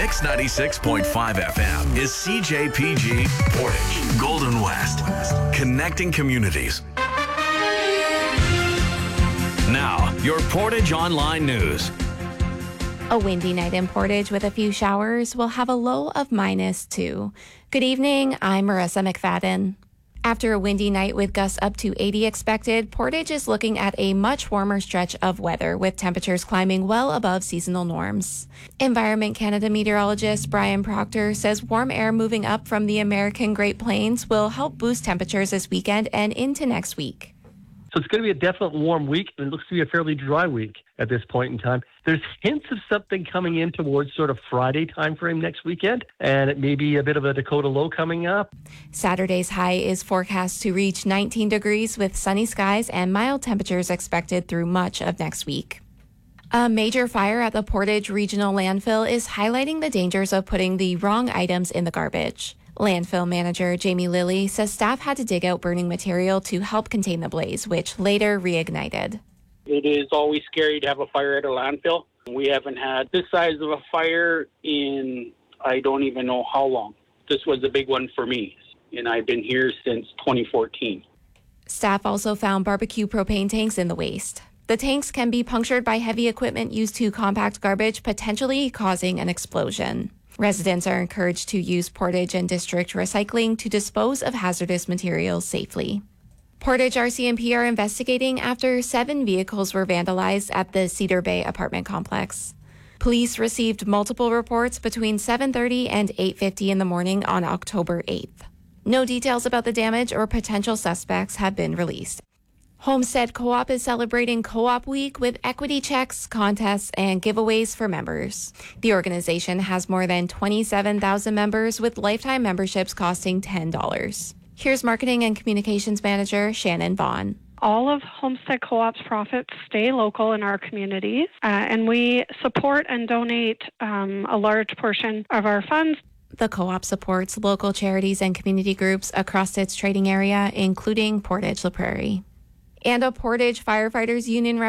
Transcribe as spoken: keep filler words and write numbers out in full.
Mix ninety-six point five F M is C J P G Portage, Golden West, connecting communities. Now, your Portage Online News. A windy night in Portage with a few showers will have a low of minus two. Good evening, I'm Marissa McFadden. After a windy night with gusts up to eighty expected, Portage is looking at a much warmer stretch of weather with temperatures climbing well above seasonal norms. Environment Canada meteorologist Brian Proctor says warm air moving up from the American Great Plains will help boost temperatures this weekend and into next week. So it's going to be a definite warm week, and it looks to be a fairly dry week at this point in time. There's hints of something coming in towards sort of Friday timeframe next weekend, and it may be a bit of a Dakota low coming up. Saturday's high is forecast to reach nineteen degrees with sunny skies and mild temperatures expected through much of next week. A major fire at the Portage Regional Landfill is highlighting the dangers of putting the wrong items in the garbage. Landfill manager Jamie Lilly says staff had to dig out burning material to help contain the blaze, which later reignited. It is always scary to have a fire at a landfill. We haven't had this size of a fire in I don't even know how long. This was a big one for me, and I've been here since twenty fourteen. Staff also found barbecue propane tanks in the waste. The tanks can be punctured by heavy equipment used to compact garbage, potentially causing an explosion. Residents are encouraged to use Portage and District recycling to dispose of hazardous materials safely. Portage R C M P are investigating after seven vehicles were vandalized at the Cedar Bay apartment complex. Police received multiple reports between seven thirty and eight fifty in the morning on October eighth. No details about the damage or potential suspects have been released. Homestead Co-op is celebrating Co-op Week with equity checks, contests, and giveaways for members. The organization has more than twenty-seven thousand members with lifetime memberships costing ten dollars. Here's Marketing and Communications Manager Shannon Vaughn. All of Homestead Co-op's profits stay local in our communities, uh, and we support and donate um, a large portion of our funds. The co-op supports local charities and community groups across its trading area, including Portage La Prairie. And a Portage Firefighters Union